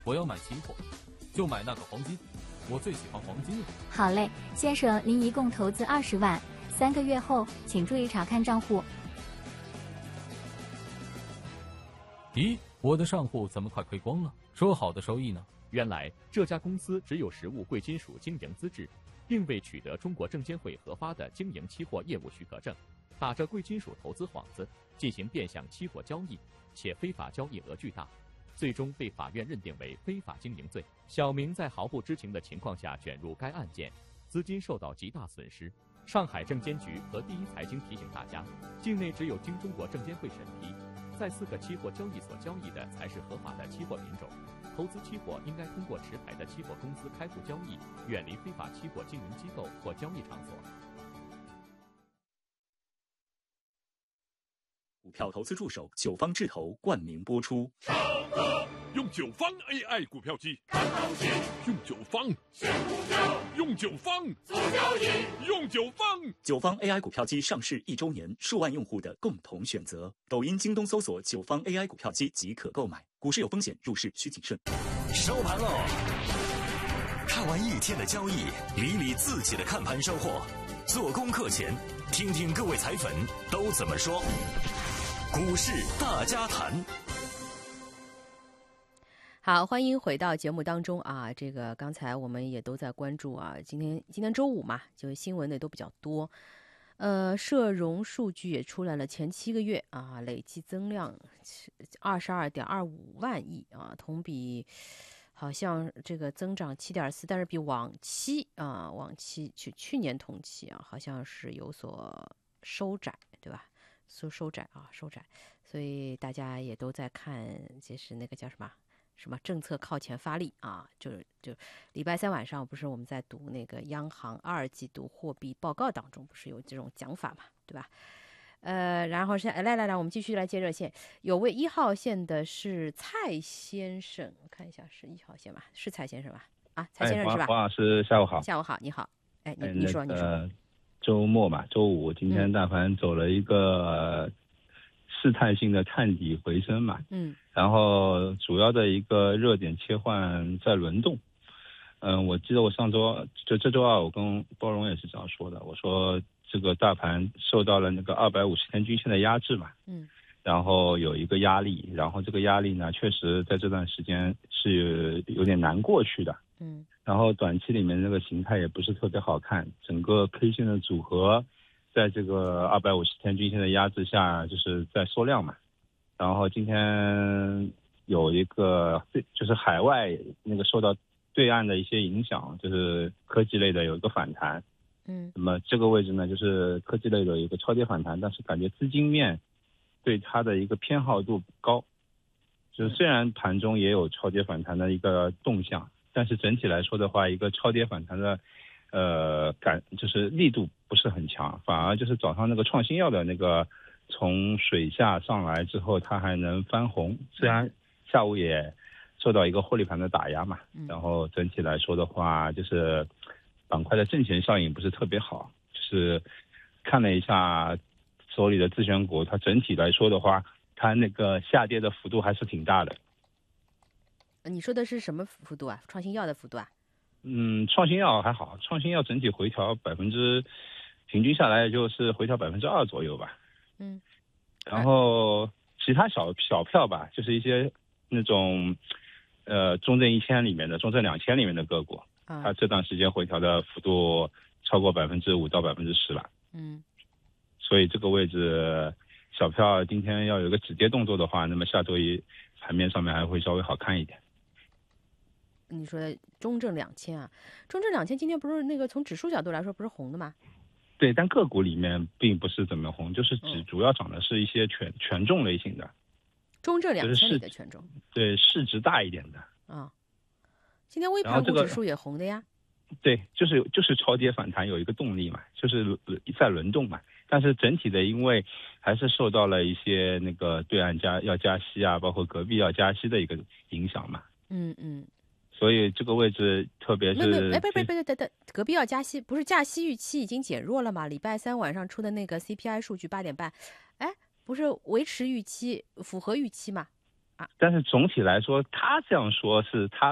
我要买期货，就买那个黄金，我最喜欢黄金了。 好嘞，先生，您一共投资20万，3个月后请注意查看账户。 咦，我的账户怎么快亏光了？说好的收益呢？ 原来这家公司只有实物贵金属经营资质，并未取得中国证监会核发的经营期货业务许可证，打着贵金属投资幌子进行变相期货交易，且非法交易额巨大，最终被法院认定为非法经营罪。小明在毫不知情的情况下卷入该案件，资金受到极大损失。上海证监局和第一财经提醒大家，境内只有经中国证监会审批，在4个期货交易所交易的才是合法的期货品种。投资期货应该通过持牌的期货公司开户交易，远离非法期货经营机构或交易场所。 股票投资助手九方智投冠名播出。 用九方 AI 股票机看行情，用九方选股票，用九方做交易，用九方。 九方 AI 股票机上市1周年，数万用户的共同选择。抖音、京东搜索九方 AI 股票机即可购买。股市有风险，入市需谨慎。 收盘喽！看完一天的交易，理理自己的看盘收获。做功课前，听听各位彩粉都怎么说。股市大家谈。 好，欢迎回到节目当中啊！这个刚才我们也都在关注啊，今天周五嘛，就是新闻的都比较多。社融数据也出来了，前7个月啊，累计增量22.25万亿啊，同比好像这个增长7.4%，但是比往期去年同期啊，好像是有所收窄，对吧？收窄，所以大家也都在看，就是那个叫什么政策靠前发力啊，就礼拜3晚上不是我们在读那个央行2季度货币报告当中不是有这种讲法嘛，对吧？然后来，我们继续来接热线，有位1号线的是蔡先生，我看一下是1号线吧，是蔡先生吧？啊，蔡先生是吧？ 黄老师下午好。 下午好，你好。哎，你说。 周末嘛，周五今天大盘走了一个试探性的探底回升嘛，然后主要的一个热点切换在轮动。我记得我上周这周二我跟包荣也是这样说的，我说这个大盘受到了那个250天均线的压制嘛，然后有一个压力，然后这个压力呢确实在这段时间是有点难过去的，然后短期里面这个形态也不是特别好看，整个 K 线的组合在这个250天均线的压制下就是在缩量嘛，然后今天有一个就是海外那个受到对岸的一些影响，就是科技类的有一个反弹，那么这个位置呢就是科技类的有一个超跌反弹，但是感觉资金面对它的一个偏好度不高，就是虽然盘中也有超跌反弹的一个动向，但是整体来说的话，一个超跌反弹的就是力度不是很强，反而就是早上那个创新药的那个从水下上来之后它还能翻红，虽然下午也受到一个获利盘的打压嘛，然后整体来说的话就是板块的挣钱效应不是特别好，就是看了一下手里的自选股，它整体来说的话它那个下跌的幅度还是挺大的。 你说的是什么幅度啊？创新药的幅度啊？ 创新药还好，创新药整体回调平均下来也就是回调2%左右吧。然后其他小票吧，就是一些那种中证1000里面的、中证2000里面的个股，它这段时间回调的幅度超过5%到10%了。所以这个位置小票今天要有个止跌动作的话，那么下周一盘面上面还会稍微好看一点。 你说的中证2000啊，中证2000今天不是那个从指数角度来说不是红的吗？ 对，但个股里面并不是怎么红，就是主要涨的是一些权重类型的。 中证2000里的权重， 对，市值大一点的。 今天微盘股指数也红的呀。 对，就是超跌反弹有一个动力嘛，就是在轮动嘛。但是整体的，因为还是受到了一些那个对岸要加息啊，包括隔壁要加息的一个影响嘛。所以这个位置特别是不，隔壁要加息，不是加息预期已经减弱了吗？礼拜3晚上出的那个 CPI 数据8点半，不是维持预期，符合预期嘛？ 啊。 但是总体来说，他这样说是他